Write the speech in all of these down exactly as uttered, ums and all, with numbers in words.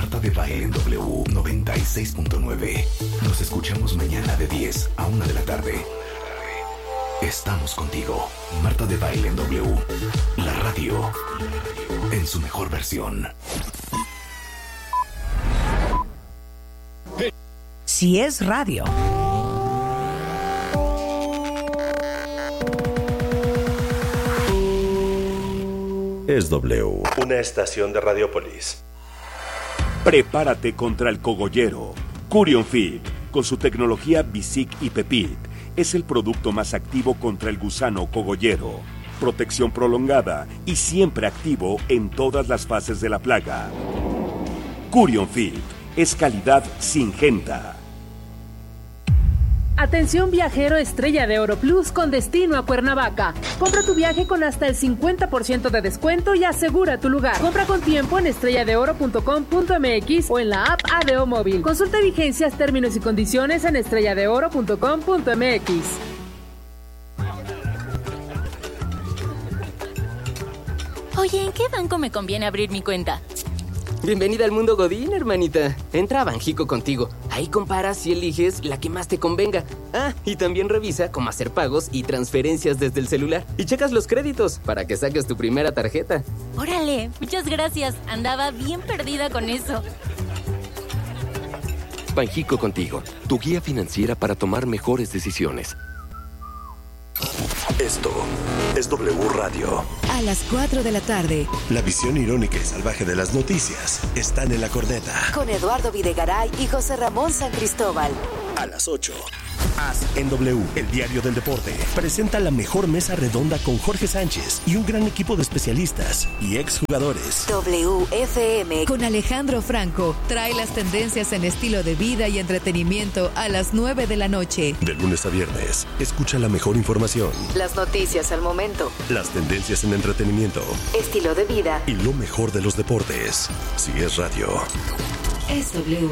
Marta de Baile en W noventa y seis punto nueve. Nos escuchamos mañana de diez a una de la tarde. Estamos contigo. Marta de Baile en W. La radio en su mejor versión. Si es radio. Es W. Una estación de Radiopolis. Prepárate contra el cogollero. Curion Fit, con su tecnología Bisic y Pepid, es el producto más activo contra el gusano cogollero. Protección prolongada y siempre activo en todas las fases de la plaga. Curion Fit es calidad Syngenta. Atención viajero Estrella de Oro Plus con destino a Cuernavaca. Compra tu viaje con hasta el cincuenta por ciento de descuento y asegura tu lugar. Compra con tiempo en estrella de oro punto com punto m x o en la app A D O Móvil. Consulta vigencias, términos y condiciones en estrella de oro punto com punto m x. Oye, ¿en qué banco me conviene abrir mi cuenta? Bienvenida al mundo Godín, hermanita. Entra a Banjico contigo. Ahí comparas y eliges la que más te convenga. Ah, y también revisa cómo hacer pagos y transferencias desde el celular. Y checas los créditos para que saques tu primera tarjeta. Órale, muchas gracias. Andaba bien perdida con eso. Banjico contigo, tu guía financiera para tomar mejores decisiones. Esto es W Radio. A las cuatro de la tarde. La visión irónica y salvaje de las noticias están en la corneta. Con Eduardo Videgaray y José Ramón San Cristóbal. A las ocho. As en W, el diario del deporte, presenta la mejor mesa redonda con Jorge Sánchez y un gran equipo de especialistas y exjugadores. W F M con Alejandro Franco trae las tendencias en estilo de vida y entretenimiento a las nueve de la noche. De lunes a viernes, escucha la mejor información. Las noticias al momento. Las tendencias en entretenimiento. Estilo de vida. Y lo mejor de los deportes. Si es radio. Es W.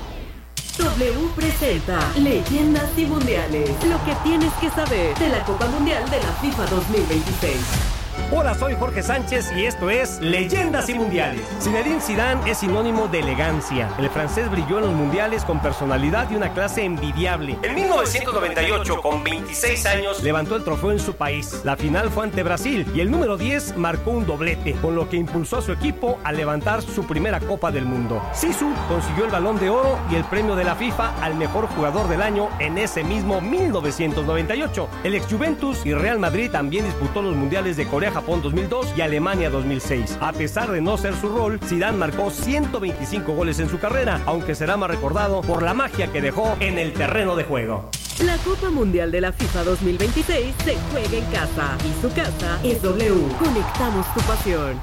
W presenta Leyendas y Mundiales. Lo que tienes que saber de la Copa Mundial de la FIFA dos mil veintiséis. Hola, soy Jorge Sánchez y esto es Leyendas y Mundiales. Zinedine Zidane es sinónimo de elegancia. El francés brilló en los mundiales con personalidad y una clase envidiable. En mil novecientos noventa y ocho, con veintiséis años, levantó el trofeo en su país. La final fue ante Brasil y el número diez marcó un doblete, con lo que impulsó a su equipo a levantar su primera Copa del Mundo. Zizou consiguió el Balón de Oro y el premio de la FIFA al mejor jugador del año en ese mismo mil novecientos noventa y ocho. El ex Juventus y Real Madrid también disputó los mundiales de Corea, Japón dos mil dos y Alemania dos mil seis. A pesar de no ser su rol, Zidane marcó ciento veinticinco goles en su carrera, aunque será más recordado por la magia que dejó en el terreno de juego. La Copa Mundial de la FIFA dos mil veintiséis se juega en casa y su casa es W. Conectamos tu pasión.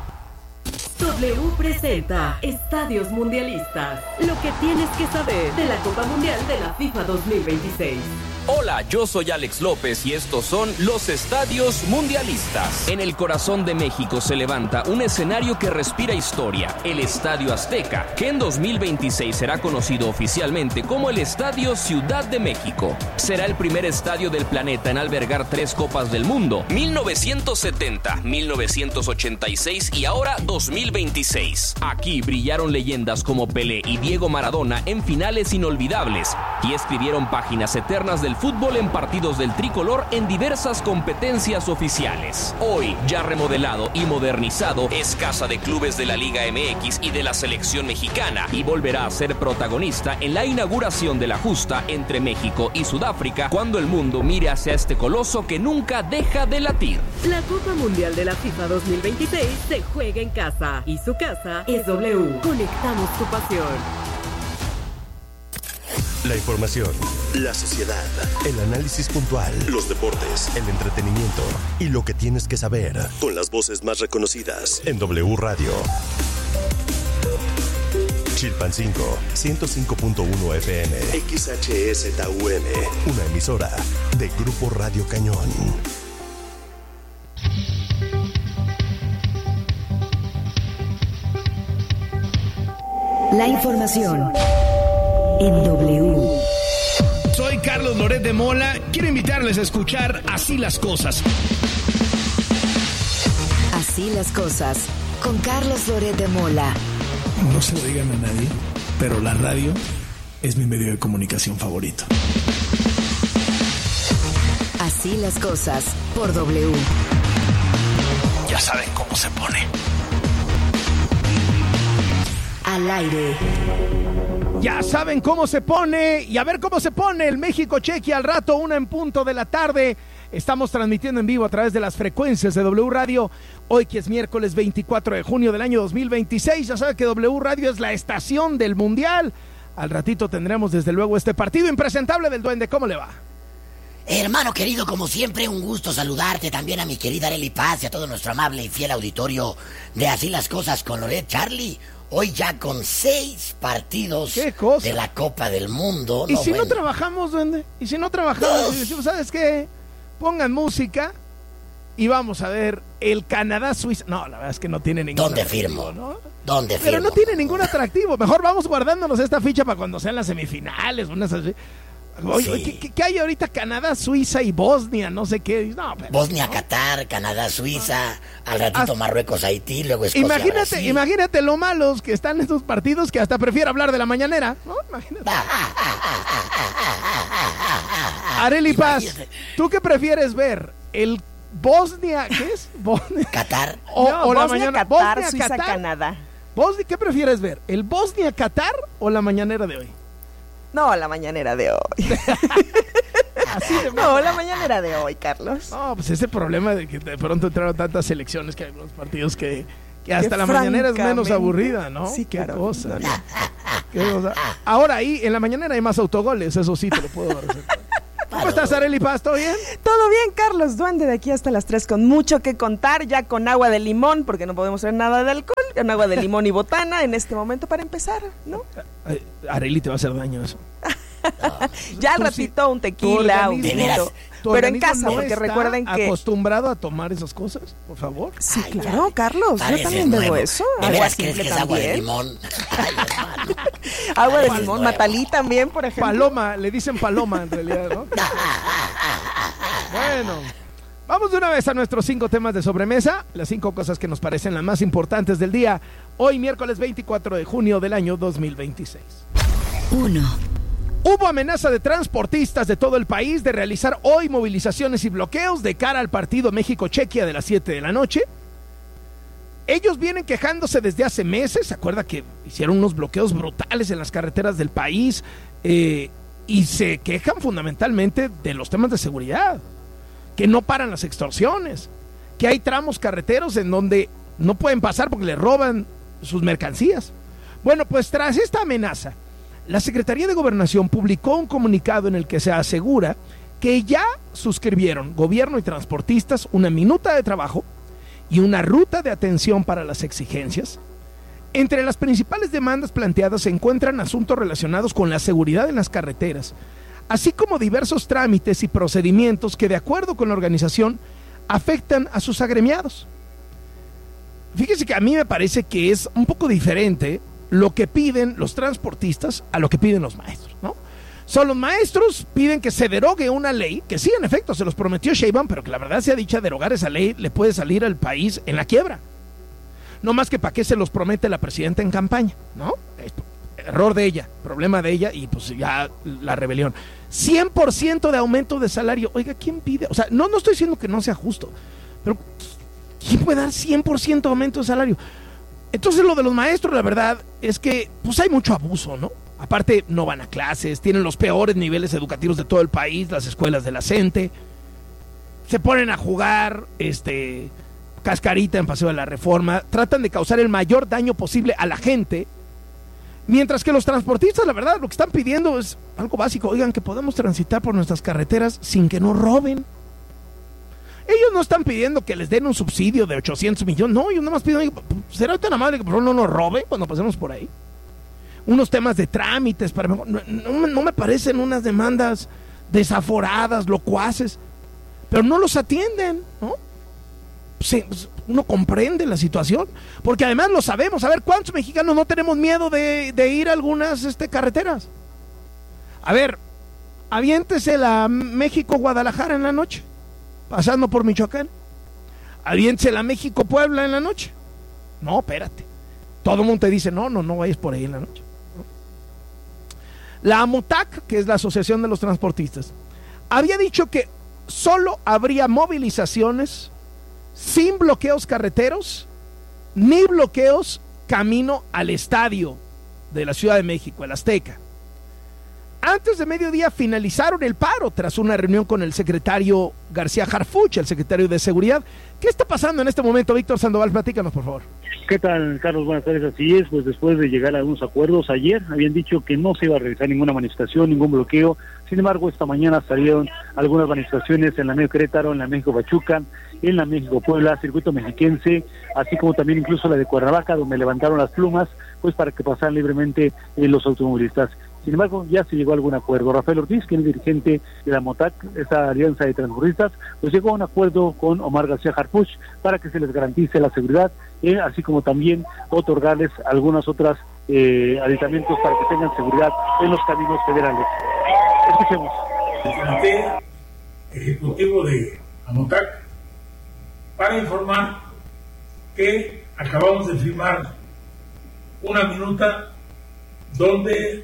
W presenta Estadios Mundialistas. Lo que tienes que saber de la Copa Mundial de la FIFA dos mil veintiséis. Hola, yo soy Alex López y estos son los Estadios Mundialistas. En el corazón de México se levanta un escenario que respira historia, el Estadio Azteca, que en dos mil veintiséis será conocido oficialmente como el Estadio Ciudad de México. Será el primer estadio del planeta en albergar tres Copas del Mundo, mil novecientos setenta, mil novecientos ochenta y seis y ahora dos mil veintiséis. Aquí brillaron leyendas como Pelé y Diego Maradona en finales inolvidables y escribieron páginas eternas del fútbol en partidos del tricolor en diversas competencias oficiales. Hoy, ya remodelado y modernizado, es casa de clubes de la Liga M X y de la selección mexicana y volverá a ser protagonista en la inauguración de la justa entre México y Sudáfrica cuando el mundo mire hacia este coloso que nunca deja de latir. La Copa Mundial de la FIFA dos mil veintiséis se juega en casa y su casa es W. Conectamos tu pasión. La información, la sociedad, el análisis puntual, los deportes, el entretenimiento y lo que tienes que saber con las voces más reconocidas en W Radio. Chilpancingo, ciento cinco punto uno F M, X H S T U M, una emisora de Grupo Radio Cañón. La información en W. Soy Carlos Loret de Mola. Quiero invitarles a escuchar Así las Cosas. Así las Cosas, con Carlos Loret de Mola. No se lo digan a nadie, pero la radio es mi medio de comunicación favorito. Así las cosas por W. Ya saben cómo se pone. Al aire. Ya saben cómo se pone, y a ver cómo se pone el México-Chequia al rato, una en punto de la tarde. Estamos transmitiendo en vivo a través de las frecuencias de W Radio, hoy que es miércoles veinticuatro de junio del año dos mil veintiséis. Ya saben que W Radio es la estación del Mundial. Al ratito tendremos desde luego este partido impresentable del Duende. ¿Cómo le va? Hermano querido, como siempre, un gusto saludarte, también a mi querida Arely Paz y a todo nuestro amable y fiel auditorio de Así las Cosas con Loret. Charlie, hoy ya con seis partidos de la Copa del Mundo. ¿Y no, si bueno. no trabajamos, Duende? ¿Y si no trabajamos? Y decimos, ¿sabes qué? Pongan música y vamos a ver el Canadá-Suiza. No, la verdad es que no tiene ningún ¿Dónde atractivo, firmo? ¿no? ¿Dónde Pero firmo? no tiene ningún atractivo. Mejor vamos guardándonos esta ficha para cuando sean las semifinales. Unas así. Oye, Sí. oye, ¿qué, qué hay ahorita? Canadá, Suiza y Bosnia, no sé qué. No, pero, Bosnia, ¿no? Qatar, Canadá, Suiza, al ratito Hasta- Marruecos, Haití, luego Escocia, Imagínate, Brasil. imagínate lo malos que están estos partidos que hasta prefiero hablar de la mañanera, ¿no? Imagínate. Arely Paz, ¿tú qué prefieres ver? ¿El Bosnia, qué es? Bosnia. Qatar. O, No, o la Bosnia, mañana. Qatar, Bosnia, Suiza, Qatar. Canadá. Bosnia, ¿qué prefieres ver? ¿El Bosnia-Qatar o la mañanera de hoy? No, la mañanera de hoy. Así de No, la mañanera de hoy, Carlos. No, pues ese problema de que de pronto entraron tantas selecciones que hay algunos partidos que, que hasta Que la mañanera es menos francamente- aburrida, ¿no? Sí, Qué claro. cosa. No, no. Qué cosa. Ahora ahí, en la mañana hay más autogoles, eso sí te lo puedo recetar. ¿Cómo estás, Arely Paz? ¿Todo bien? Todo bien, Carlos Duende, de aquí hasta las tres con mucho que contar, ya con agua de limón, porque no podemos ver nada de alcohol, con agua de limón y botana en este momento para empezar, ¿no? Ay, Arely, te va a hacer daño eso. Ya al Tú ratito sí, un tequila, tu un organismo- vinito, tu pero en organismo casa, no porque está recuerden que... acostumbrado a tomar esas cosas, por favor. Sí, Ay, claro, ya. Carlos, yo Pareces también bebo nuevo. eso. ¿De Agua veras crees simple que es agua de también. limón? Ay, hermano. Agua de Ay, limón, nuevo. Matalí también, por ejemplo. Paloma, le dicen paloma en realidad, ¿no? Bueno, vamos de una vez a nuestros cinco temas de sobremesa, las cinco cosas que nos parecen las más importantes del día, hoy miércoles veinticuatro de junio del año dos mil veintiséis. uno. Hubo amenaza de transportistas de todo el país de realizar hoy movilizaciones y bloqueos de cara al partido México-Chequia de las siete de la noche. Ellos vienen quejándose desde hace meses, ¿se acuerda que hicieron unos bloqueos brutales en las carreteras del país? Eh, y se quejan fundamentalmente de los temas de seguridad, que no paran las extorsiones, que hay tramos carreteros en donde no pueden pasar porque les roban sus mercancías. Bueno, pues tras esta amenaza, la Secretaría de Gobernación publicó un comunicado en el que se asegura que ya suscribieron gobierno y transportistas una minuta de trabajo y una ruta de atención para las exigencias. Entre las principales demandas planteadas se encuentran asuntos relacionados con la seguridad en las carreteras, así como diversos trámites y procedimientos que, de acuerdo con la organización, afectan a sus agremiados. Fíjese que a mí me parece que es un poco diferente lo que piden los transportistas a lo que piden los maestros, ¿no? Son los maestros piden que se derogue una ley, que sí, en efecto, se los prometió Sheinbaum, pero que la verdad sea dicha, derogar esa ley le puede salir al país en la quiebra. No más que para qué se los promete la presidenta en campaña, ¿no? Esto, error de ella, problema de ella y pues ya la rebelión. cien por ciento de aumento de salario. Oiga, ¿quién pide? O sea, no, no estoy diciendo que no sea justo, pero ¿quién puede dar cien por ciento de aumento de salario? Entonces lo de los maestros, la verdad, es que pues hay mucho abuso, ¿no? Aparte, no van a clases, tienen los peores niveles educativos de todo el país, las escuelas de la CENTE, se ponen a jugar, este, cascarita en Paseo de la Reforma, tratan de causar el mayor daño posible a la gente, mientras que los transportistas, la verdad, lo que están pidiendo es algo básico, oigan, que podemos transitar por nuestras carreteras sin que nos roben. Ellos no están pidiendo que les den un subsidio de ochocientos millones. No, ellos nada más piden, ¿será tan amable que por favor no nos roben cuando pasemos por ahí? Unos temas de trámites, para mejor, no, no, no me parecen unas demandas desaforadas, locuaces, pero no los atienden, ¿no? Se, uno comprende la situación, porque además lo sabemos. A ver, ¿cuántos mexicanos no tenemos miedo de, de ir a algunas este, carreteras? A ver, aviéntese la México-Guadalajara en la noche, pasando por Michoacán. Aviéntese la México-Puebla en la noche. No, espérate. todo el mundo te dice, no, no, no vayas por ahí en la noche. La AMOTAC, que es la Asociación de los Transportistas, había dicho que solo habría movilizaciones sin bloqueos carreteros ni bloqueos camino al estadio de la Ciudad de México, el Azteca. Antes de mediodía finalizaron el paro tras una reunión con el secretario García Harfuch, el secretario de Seguridad. ¿Qué está pasando en este momento, Víctor Sandoval? Platícanos, por favor. ¿Qué tal, Carlos? Buenas tardes. Así es, pues después de llegar a algunos acuerdos, ayer habían dicho que no se iba a realizar ninguna manifestación, ningún bloqueo. Sin embargo, esta mañana salieron algunas manifestaciones en la México Querétaro, en la México Pachuca, en la México Puebla, Circuito Mexiquense, así como también incluso la de Cuernavaca, donde levantaron las plumas, pues para que pasaran libremente eh, los automovilistas. Sin embargo, ya se llegó a algún acuerdo. Rafael Ortiz, quien es dirigente de la MOTAC, esa alianza de transportistas, pues llegó a un acuerdo con Omar García Harfuch para que se les garantice la seguridad, eh, así como también otorgarles algunas otras eh, aditamentos para que tengan seguridad en los caminos federales. Escuchemos. El Comité Ejecutivo de AMOTAC para informar que acabamos de firmar una minuta donde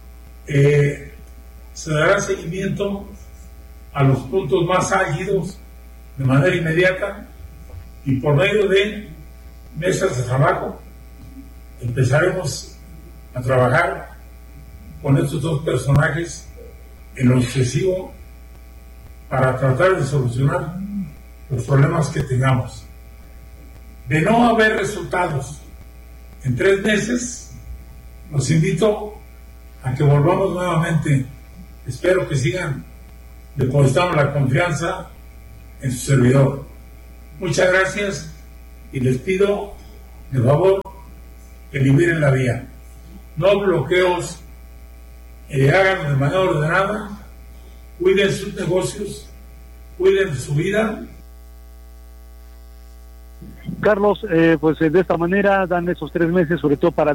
Eh, se dará seguimiento a los puntos más álgidos de manera inmediata y por medio de mesas de trabajo empezaremos a trabajar con estos dos personajes en lo sucesivo para tratar de solucionar los problemas que tengamos. De no haber resultados en tres meses, los invito a que volvamos nuevamente. Espero que sigan depositando la confianza en su servidor. Muchas gracias y les pido de favor que liberen la vía. No bloqueos, eh, háganlo de manera ordenada, cuiden sus negocios, cuiden su vida. Carlos, eh, pues de esta manera dan esos tres meses, sobre todo para